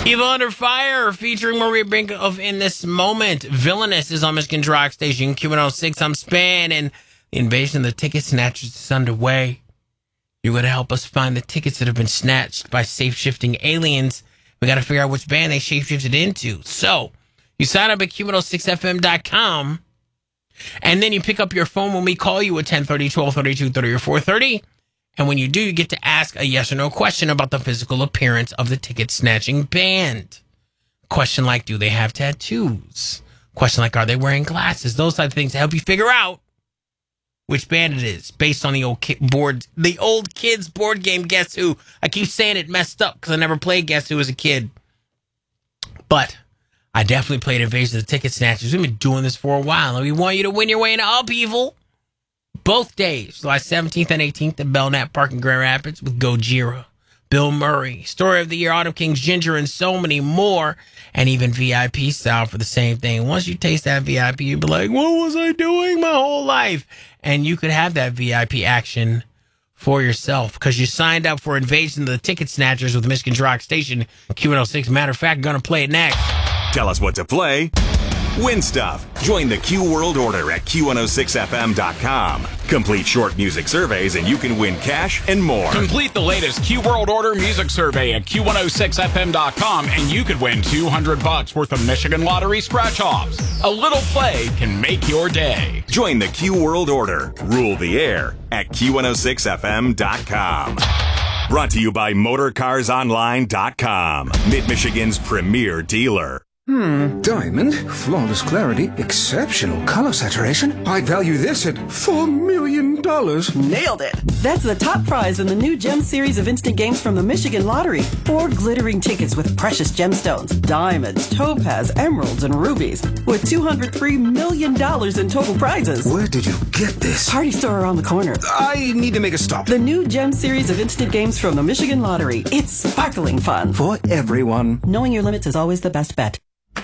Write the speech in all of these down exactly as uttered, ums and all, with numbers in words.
Evil Under Fire, featuring Maria Brink of In This Moment. Villainous is on Michigan's Rock Station, Q one oh six. I'm Span, and the invasion of the ticket snatchers is underway. You're going to help us find the tickets that have been snatched by safe-shifting aliens. We got to figure out which band they shape-shifted into. So, you sign up at Q one oh six F M dot com, and then you pick up your phone when we call you at ten thirty, twelve thirty, two thirty, or four thirty. And when you do, you get to ask a yes or no question about the physical appearance of the ticket-snatching band. Question like, do they have tattoos? Question like, are they wearing glasses? Those type of things to help you figure out which band it is, based on the old ki- board, the old kids board game Guess Who. I keep saying it messed up because I never played Guess Who as a kid. But I definitely played Invasion of the Ticket Snatchers. We've been doing this for a while, and we want you to win your way into Upheaval. Both days, July seventeenth and eighteenth at Belknap Park in Grand Rapids with Gojira, Bill Murray, Story of the Year, Autumn King's Ginger, and so many more, and even V I P style for the same thing. Once you taste that V I P, you'll be like, what was I doing my whole life? And you could have that V I P action for yourself because you signed up for Invasion of the Ticket Snatchers with Michigan's Rock Station, Q one oh six. Matter of fact, gonna play it next. Tell us what to play. Win stuff. Join the Q World Order at Q one oh six F M dot com. Complete short music surveys and you can win cash and more. Complete the latest Q World Order music survey at Q one oh six F M dot com and you could win two hundred bucks worth of Michigan Lottery scratch-offs. A little play can make your day. Join the Q World Order. Rule the air at Q one oh six F M dot com. Brought to you by Motor Cars Online dot com. Mid-Michigan's premier dealer. Hmm, diamond, flawless clarity, exceptional color saturation. I'd value this at four million dollars. Nailed it! That's the top prize in the new Gem series of instant games from the Michigan Lottery. Four glittering tickets with precious gemstones, diamonds, topaz, emeralds, and rubies, with two hundred three million dollars in total prizes. Where did you get this? Party store around the corner. I need to make a stop. The new Gem series of instant games from the Michigan Lottery. It's sparkling fun. For everyone. Knowing your limits is always the best bet.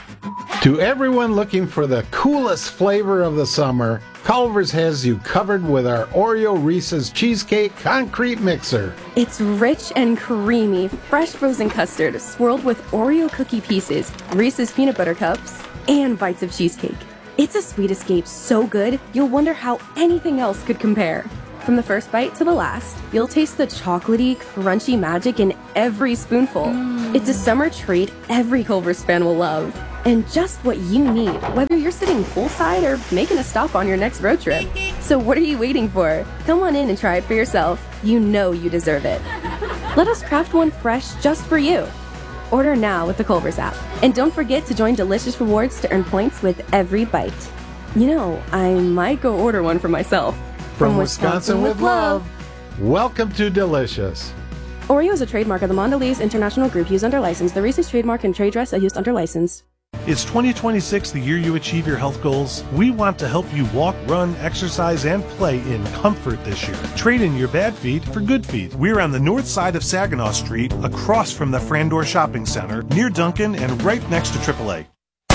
To everyone looking for the coolest flavor of the summer, Culver's has you covered with our Oreo Reese's Cheesecake Concrete Mixer. It's rich and creamy, fresh frozen custard swirled with Oreo cookie pieces, Reese's peanut butter cups, and bites of cheesecake. It's a sweet escape so good, you'll wonder how anything else could compare. From the first bite to the last, you'll taste the chocolatey, crunchy magic in every spoonful. Mm. It's a summer treat every Culver's fan will love. And just what you need, whether you're sitting poolside or making a stop on your next road trip. So what are you waiting for? Come on in and try it for yourself. You know you deserve it. Let us craft one fresh just for you. Order now with the Culver's app. And don't forget to join Delicious Rewards to earn points with every bite. You know, I might go order one for myself. From, From Wisconsin, Wisconsin with love. love. Welcome to Delicious. Oreo is a trademark of the Mondelez International Group used under license. The Reese's trademark and trade dress are used under license. Is twenty twenty-six the year you achieve your health goals? We want to help you walk, run, exercise, and play in comfort this year. Trade in your bad feet for good feet. We're on the north side of Saginaw Street, across from the Frandor Shopping Center, near Duncan, and right next to triple A.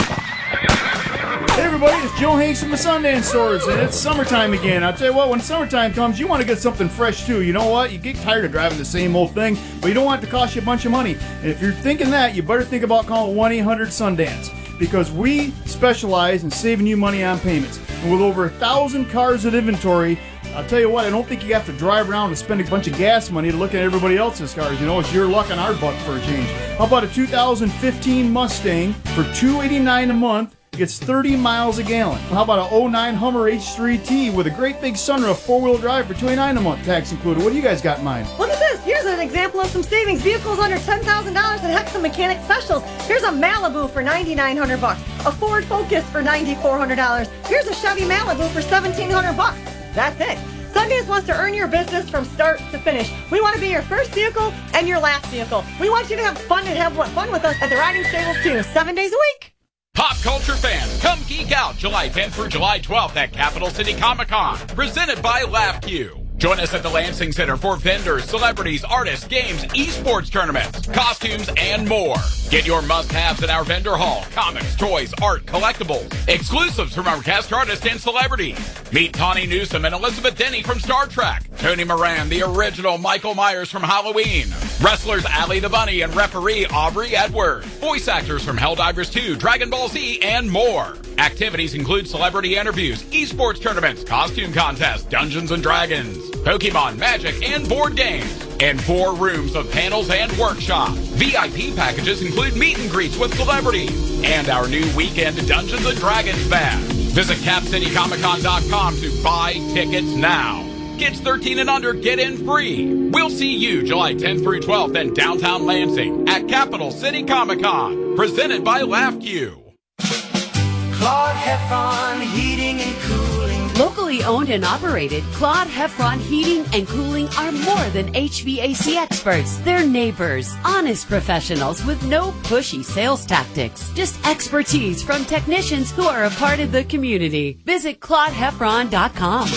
Hey everybody, it's Joe Hanks from the Sundance Stores, and it's summertime again. I'll tell you what, when summertime comes, you want to get something fresh too. You know what? You get tired of driving the same old thing, but you don't want it to cost you a bunch of money. And if you're thinking that, you better think about calling one eight hundred Sundance, because we specialize in saving you money on payments. And with over a thousand cars in inventory, I'll tell you what, I don't think you have to drive around and spend a bunch of gas money to look at everybody else's cars. You know, it's your luck on our buck for a change. How about a two thousand fifteen Mustang for two hundred eighty-nine dollars a month? Gets thirty miles a gallon. How about an oh nine Hummer H three T with a great big sunroof, four-wheel drive for twenty-nine dollars a month, tax included? What do you guys got in mind? Look at this. Here's an example of some savings. Vehicles under ten thousand dollars at Hexa Mechanic Specials. Here's a Malibu for ninety-nine hundred bucks. A Ford Focus for ninety-four hundred dollars. Here's a Chevy Malibu for seventeen hundred bucks. That's it. Sundance wants to earn your business from start to finish. We want to be your first vehicle and your last vehicle. We want you to have fun and have fun with us at the riding stables too, seven days a week. Pop culture fans, come geek out July tenth through July twelfth at Capital City Comic Con, presented by LaughQ. Join us at the Lansing Center for vendors, celebrities, artists, games, esports tournaments, costumes, and more. Get your must-haves in our vendor hall: comics, toys, art, collectibles, exclusives from our cast artists and celebrities. Meet Tawny Newsome and Elizabeth Denny from Star Trek, Tony Moran, the original Michael Myers from Halloween, Wrestlers Allie the Bunny and referee Aubrey Edwards. Voice actors from Helldivers two, Dragon Ball Z, and more. Activities include celebrity interviews, esports tournaments, costume contests, Dungeons and Dragons, Pokemon, Magic, and board games. And four rooms of panels and workshops. V I P packages include meet and greets with celebrities. And our new weekend Dungeons and Dragons bash. Visit cap city comic con dot com to buy tickets now. Kids thirteen and under get in free. We'll see you July tenth through twelfth in downtown Lansing at Capital City Comic Con. Presented by LaughQ. Claude Heffron Heating and Cooling. Locally owned and operated, Claude Heffron Heating and Cooling are more than H V A C experts. They're neighbors, honest professionals with no pushy sales tactics. Just expertise from technicians who are a part of the community. Visit claude heffron dot com.